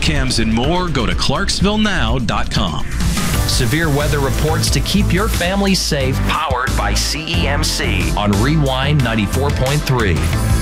webcams, and more, go to ClarksvilleNow.com. Severe weather reports to keep your family safe, powered by CEMC on Rewind 94.3.